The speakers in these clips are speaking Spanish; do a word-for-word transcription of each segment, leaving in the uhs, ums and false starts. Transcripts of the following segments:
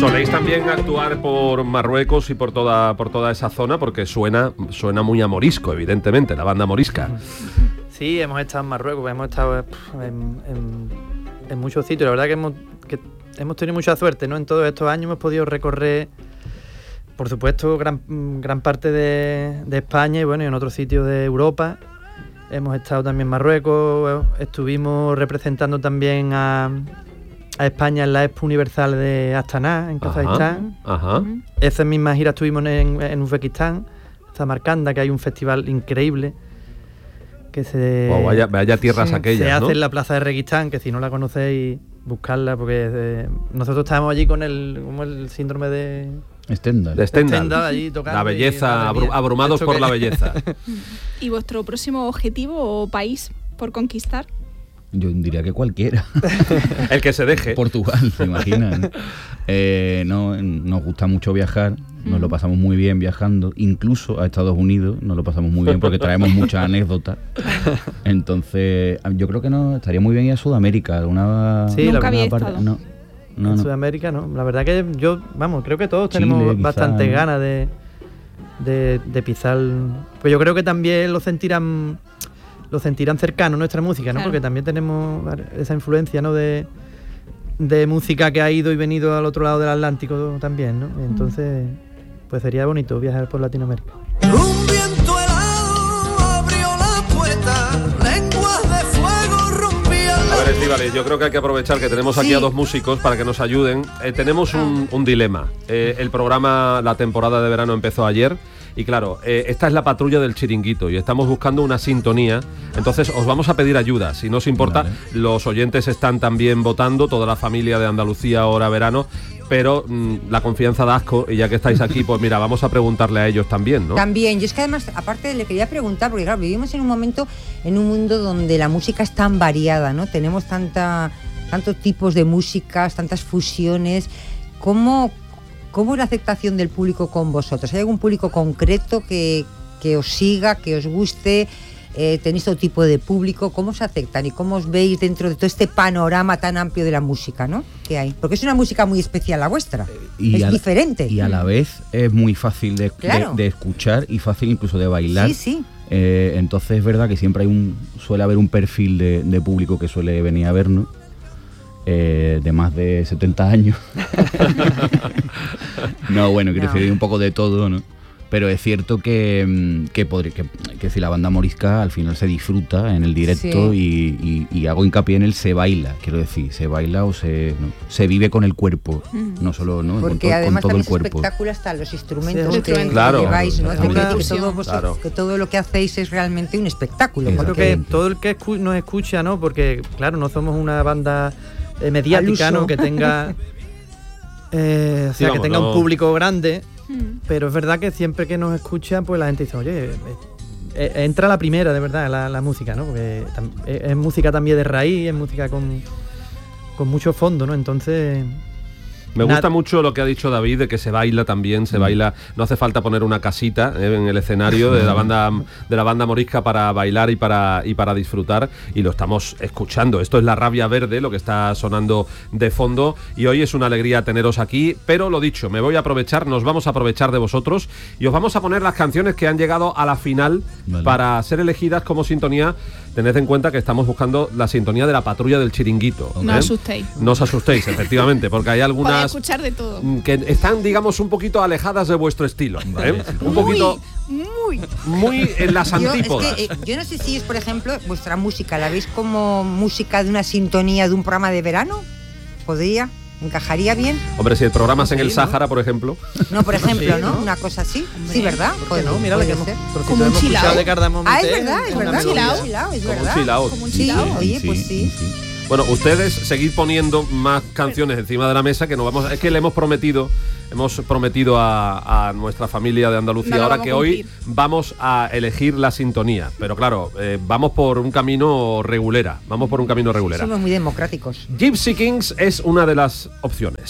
Soléis también actuar por Marruecos y por toda por toda esa zona porque suena suena muy a morisco, evidentemente, la banda morisca. Sí, hemos estado en Marruecos, hemos estado en, en, en muchos sitios. La verdad que hemos, que hemos tenido mucha suerte, ¿no? En todos estos años hemos podido recorrer, por supuesto, gran, gran parte de, de España y bueno, y en otros sitios de Europa. Hemos estado también en Marruecos, estuvimos representando también a, a España en la Expo Universal de Astana, en Kazajistán. Ajá, ajá. Esa misma gira estuvimos en, en Uzbekistán, Samarcanda, que hay un festival increíble que se... Oh, vaya, vaya tierras sí, aquellas, se hace ¿no? en la plaza de Reguistán, que si no la conocéis, buscarla, porque eh, nosotros estábamos allí con el, como el síndrome de... Stendhal. De Stendhal. Stendhal, allí tocando. La belleza, y, abru- abrumados por que... la belleza. ¿Y vuestro próximo objetivo o país por conquistar? Yo diría que cualquiera. El que se deje. Portugal, ¿te imaginas? ¿no? Eh, no, nos gusta mucho viajar, nos lo pasamos muy bien viajando, incluso a Estados Unidos nos lo pasamos muy bien porque traemos muchas anécdotas. Entonces, yo creo que no estaría muy bien ir a Sudamérica. Una, sí, nunca la había parte, estado. no, no, en no. Sudamérica, ¿no? La verdad que yo, vamos, creo que todos Chile, tenemos quizá, bastante ¿no? ganas de, de, de pisar. Pues yo creo que también lo sentirán, lo sentirán cercano nuestra música, ¿no? Claro. Porque también tenemos esa influencia, ¿no? De, de música que ha ido y venido al otro lado del Atlántico también, ¿no? Entonces, pues sería bonito viajar por Latinoamérica. Un viento helado abrió la puerta, lenguas de fuego rompían la... A ver, Estíbaliz, yo creo que hay que aprovechar que tenemos aquí Sí. a dos músicos para que nos ayuden. Eh, tenemos un, un dilema. Eh, el programa, la temporada de verano empezó ayer. Y claro, eh, esta es la patrulla del chiringuito y estamos buscando una sintonía. Entonces os vamos a pedir ayuda, si no os importa. Vale. Los oyentes están también votando, toda la familia de Andalucía ahora verano. Pero mmm, la confianza da asco y ya que estáis aquí, pues mira, vamos a preguntarle a ellos también, ¿no? También, yo es que además, aparte le quería preguntar, porque claro, vivimos en un momento, en un mundo donde la música es tan variada, ¿no? Tenemos tanta, tantos tipos de músicas, tantas fusiones. ¿Cómo, cómo es la aceptación del público con vosotros? ¿Hay algún público concreto que, que os siga, que os guste? Eh, ¿Tenéis todo tipo de público? ¿Cómo se aceptan y cómo os veis dentro de todo este panorama tan amplio de la música, ¿no? que hay? Porque es una música muy especial la vuestra, Y es a la- diferente. Y a la vez es muy fácil de, Claro. de, de escuchar y fácil incluso de bailar. Sí, sí. Eh, entonces es verdad que siempre hay un suele haber un perfil de, de público que suele venir a vernos. Eh, de más de setenta años. No, bueno, quiero No. decir, hay un poco de todo, ¿no? Pero es cierto que, mm, que, podría, que, que si la banda morisca al final se disfruta en el directo Sí. y, y, y hago hincapié en el se baila, quiero decir, se baila o se, ¿no? se vive con el cuerpo, no solo, ¿no? con, Porque to- además con todo también el es cuerpo. espectáculo hasta los instrumentos Sí, que, instrumentos. que Claro, lleváis, ¿no? claro. Que, Una- que todo vos- Claro. que todo lo que hacéis es realmente un espectáculo. Exacto. Creo que Exactamente. todo el que escu- nos escucha, ¿no? Porque, claro, no somos una banda eh, mediática, Al uso. ¿no? Que tenga, eh, o Sí, sea, vamos, que tenga no. un público grande. Mm. Pero es verdad que siempre que nos escuchan, pues la gente dice, oye, eh, eh, entra la primera, de verdad, la, la música, ¿no? Porque tam- es, es música también de raíz, es música con, con mucho fondo, ¿no? Entonces... Me gusta Nada. mucho lo que ha dicho David de que se baila también, se baila, no hace falta poner una casita eh, en el escenario de la banda de la banda morisca para bailar y para y para disfrutar, y lo estamos escuchando. Esto es La Rabia Verde, lo que está sonando de fondo, y hoy es una alegría teneros aquí, pero lo dicho, me voy a aprovechar, nos vamos a aprovechar de vosotros y os vamos a poner las canciones que han llegado a la final Vale. para ser elegidas como sintonía. Tened en cuenta que estamos buscando la sintonía de la patrulla del chiringuito. No ¿eh? asustéis. No os asustéis, efectivamente, porque hay Podéis algunas escuchar de todo. mm, que están, digamos, un poquito alejadas de vuestro estilo, ¿eh? Un poquito Muy. muy en las Yo, es antípodas. que, eh, yo no sé si es, por ejemplo, vuestra música, ¿la veis como música de una sintonía de un programa de verano? ¿Podría? ¿Encajaría bien? Hombre, si el programa es en el Sí, ¿no? Sáhara, por ejemplo. No, por ejemplo, Sí, ¿no? ¿no? Una cosa así. Hombre. Sí, ¿verdad? ¿Por qué no? Mira lo que hemos, puede ser. porque Como lo un hemos chill escuchado out. de Cardamom Ah, es Té, verdad, es una verdad. chill melodía. out. Chill out, es Como un verdad. chill out. Como un Sí, chill out. oye, pues sí. Bueno, ustedes seguid poniendo más canciones encima de la mesa, que nos vamos. Es que le hemos prometido, hemos prometido a, a nuestra familia de Andalucía No lo ahora vamos que a hoy cumplir. vamos a elegir la sintonía. Pero claro, eh, vamos por un camino regulera. Vamos por un camino regulera. Somos muy democráticos. Gypsy Kings es una de las opciones.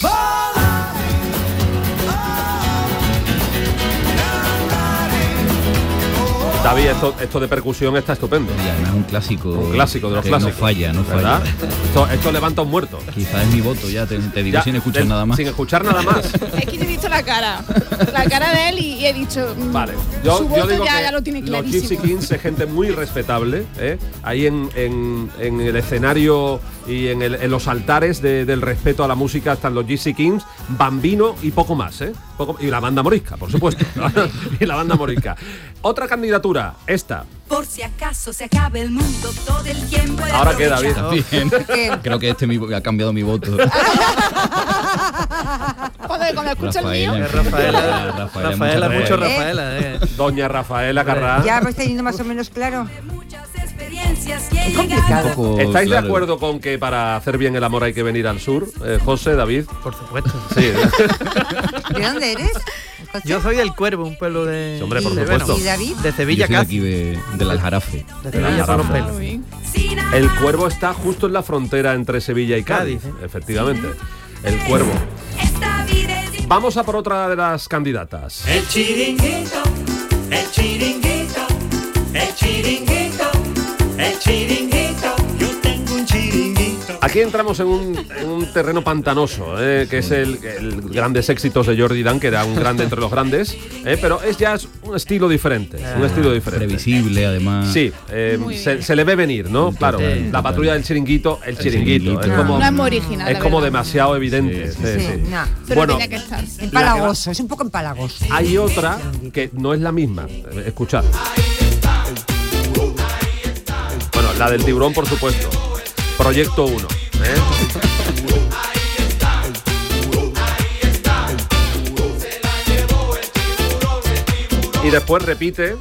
David, esto, esto de percusión está estupendo. Y además es un clásico. Un clásico de los que clásicos. No falla, no ¿verdad? falla. Esto, esto levanta un muerto. Quizás es mi voto, ya te, te digo Ya, sin escuchar del- nada más. Sin escuchar nada más. Es que yo he visto la cara, la cara de él y, y he dicho, mm, Vale, yo, su yo voto digo ya, que ya lo tiene los clarísimo. Gypsy Kings es gente muy respetable, ¿eh? Ahí en, en- en el escenario y en, el- en los altares de- del respeto a la música están los Gypsy Kings, Bambino y poco más, ¿eh? Poco- y la banda morisca, por supuesto. Y la banda morisca. Otra candidatura, esta. Por si acaso se acabe el mundo, todo el tiempo. Ahora qué, David. Bien. ¿Qué? Creo que este mi- ha cambiado mi voto. Cuando, cuando escucho el mío, Eh, Rafaela, Rafaela, Rafaela, muchas mucho gracias. Rafaela. Eh. Doña Rafaela Carrá. ¿Ya vais teniendo más o menos claro? Muchas experiencias y he Es complicado. llegado. Un poco, ¿Estáis claro. de acuerdo con que para hacer bien el amor hay que venir al sur? Eh, José, David. Por supuesto. Sí. ¿De dónde eres? José? Yo soy del Cuervo, un pueblo de. Sí, hombre, por de, supuesto. ¿Y David? de Yo Sevilla, soy de aquí casi. de, del Aljarafe. De Sevilla por los Aljarafe. pelos. muy bien. Sin El Cuervo está justo en la frontera entre Sevilla y Cádiz, Cádiz, ¿eh? efectivamente. El Cuervo. esta vida es Vamos a por otra de las candidatas. El chiringuito, el chiringuito, el chiringuito, el chiringuito. Yo tengo un chiringuito. Aquí entramos en un, en un terreno pantanoso, eh, que es el, el grandes éxitos de Jordi Dan, que era un grande entre los grandes, eh, pero es ya es un estilo diferente, un estilo diferente. Previsible, además. Sí, eh, Muy se, bien. se le ve venir, ¿no? Sí, Claro, total, la total. patrulla del chiringuito, el, chiringuito. chiringuito. Es No, como, no es muy original. es la como verdad. demasiado evidente. Sí, sí, sí, sí. no. Pero Bueno, tenía que estar. Empalagoso, es un poco empalagoso. hay otra que no es la misma. Eh, Escuchad. Bueno, la del tiburón, por supuesto. Proyecto uno. Y después repite.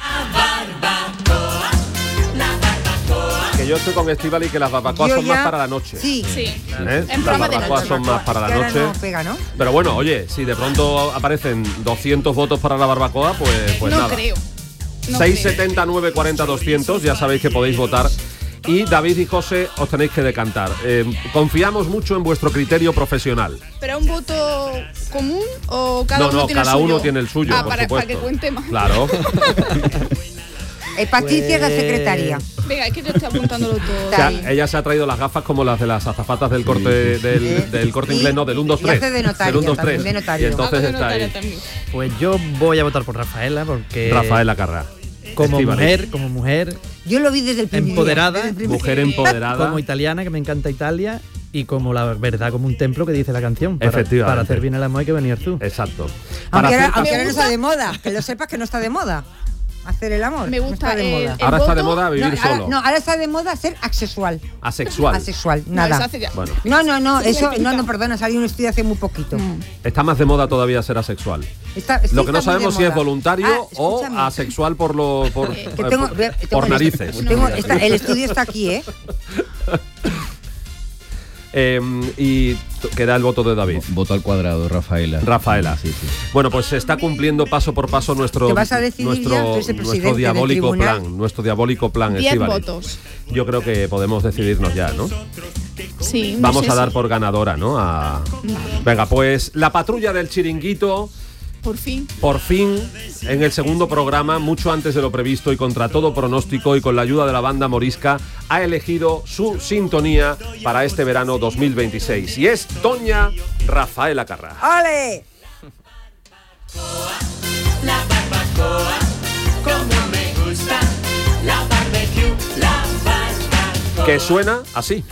Que yo estoy con Estíbal y que las barbacoas Yo son ya- más para la noche. Sí. Sí. ¿Eh? En Las programa de barbacoas noche. son más para la Que ahora noche. no pega, ¿no? Pero bueno, oye, si de pronto aparecen doscientos votos para la barbacoa, pues, pues no nada. creo. No seis creo. setenta nueve cuarenta doscientos, ya sabéis que podéis votar. Y David y José os tenéis que decantar. Eh, confiamos mucho en vuestro criterio profesional. ¿Pero un voto común o cada no, uno no, tiene cada el suyo? uno tiene el suyo, Ah, por para, para supuesto. que cuente más. Claro. Eh, Patricia es la Pues- secretaria. Venga, es que yo estoy apuntándolo todo. O sea, Ahí. ella se ha traído las gafas como las de las azafatas del corte del, del corte Y- inglés, no, del uno dos y tres. hace de notaria, del uno dos tres. también de notario. Y entonces Ah, está notaria ahí también. Pues yo voy a votar por Rafaela porque. Rafaela Carrá. Como Estíbaliz. mujer, como mujer, Yo lo vi desde el primer día, Empoderada, desde el primer- Mujer empoderada. como italiana, que me encanta Italia, y como la verdad, como un templo que dice la canción. Para, Efectivamente. para hacer bien el amor hay que venir tú. Exacto. Aunque Para ahora, hacer- aunque ahora no gusta- está de moda, que lo sepas que no está de moda. Hacer el amor. Me no gusta está de el- moda. el Ahora está de voto- moda vivir no, ahora, solo. no, ahora está de moda ser asexual. Asexual. Asexual, No, nada. eso hace ya- Bueno, No, no, no, Eso eso, no, significa- no, perdona, salió un estudio hace muy poquito. Mm. está más de moda todavía ser asexual. Está- sí Lo que no está muy de sabemos si es moda. voluntario Ah, o escúchame. asexual por lo por, Que eh, tengo- por- ve- tengo por el- narices. tengo- está- el estudio está aquí, ¿eh? Eh, y t- queda el voto de David. Voto al cuadrado, Rafaela. Rafaela. Sí, sí. Bueno, pues se está cumpliendo paso por paso nuestro Te vas a decidir nuestro, ya, tú eres el nuestro presidente del diabólico tribunal. plan, nuestro diabólico plan. Diez Estíbaliz. votos. Yo creo que podemos decidirnos ya, ¿no? Sí, no Vamos sé a dar si- por ganadora, ¿no? A... Venga, pues la patrulla del chiringuito. Por fin. Por fin, en el segundo programa, mucho antes de lo previsto y contra todo pronóstico y con la ayuda de la banda morisca, ha elegido su sintonía para este verano dos mil veintiséis. Y es Doña Rafaela Carrá. ¡Ale! La barbacoa, como me gusta. La barbecue, la barbacoa. Que suena así.